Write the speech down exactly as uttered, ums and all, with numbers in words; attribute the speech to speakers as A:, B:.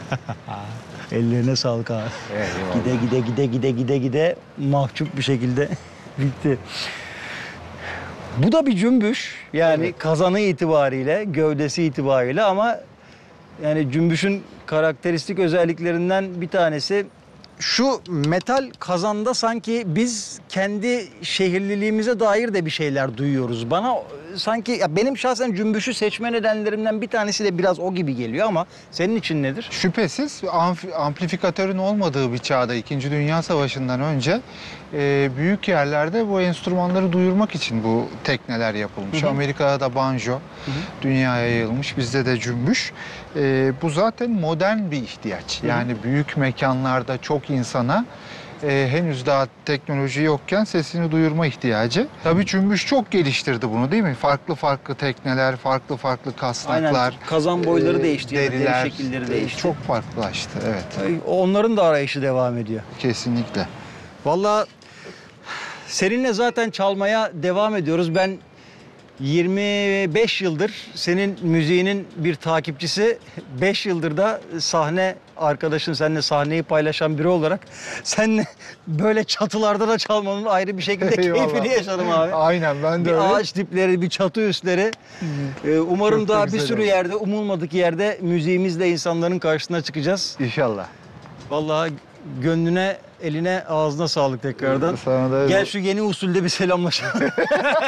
A: Ellerine sağlık abi.
B: Eyvallah.
A: Gide gide gide gide gide gide mahcup bir şekilde bitti. Bu da bir cümbüş. Yani
B: Evet.
A: kazanı itibariyle, gövdesi itibariyle ama yani cümbüşün karakteristik özelliklerinden bir tanesi şu metal kazanda sanki biz kendi şehirliliğimize dair de bir şeyler duyuyoruz. Bana sanki ya benim şahsen cümbüşü seçme nedenlerimden bir tanesi de biraz o gibi geliyor ama senin için nedir?
B: Şüphesiz amf- amplifikatörün olmadığı bir çağda İkinci Dünya Savaşı'ndan önce e, büyük yerlerde bu enstrümanları duyurmak için bu tekneler yapılmış.
A: Hı hı.
B: Amerika'da da banjo dünyaya yayılmış, bizde de cümbüş. E, bu zaten modern bir ihtiyaç.
A: Hı hı.
B: Yani büyük mekanlarda çok insana e, henüz daha teknoloji yokken sesini duyurma ihtiyacı. Tabii cümbüş çok geliştirdi bunu, değil mi? Farklı farklı tekneler, farklı farklı kasnaklar.
A: Aynen, kazan boyları
B: e,
A: değişti ya da deri
B: deriler,
A: şekilleri
B: e,
A: değişti.
B: Çok farklılaştı, evet.
A: Onların da arayışı devam ediyor.
B: Kesinlikle.
A: Vallahi seninle zaten çalmaya devam ediyoruz. Ben yirmi beş yıldır senin müziğinin bir takipçisi, beş yıldır da sahne arkadaşın, seninle sahneyi paylaşan biri olarak seninle böyle çatılarda da çalmanın ayrı bir şekilde
B: Eyvallah.
A: keyfini yaşadım abi.
B: Aynen, ben de
A: Bir
B: öyle.
A: ağaç dipleri, bir çatı üstleri. Ee, umarım
B: Çok da
A: daha bir
B: güzel
A: sürü
B: oldu.
A: yerde, umulmadık yerde müziğimizle insanların karşısına çıkacağız.
B: İnşallah.
A: Vallahi gönlüne, eline, ağzına sağlık tekrardan.
B: Sana da
A: Gel şu yeni usulde bir selamlaşalım.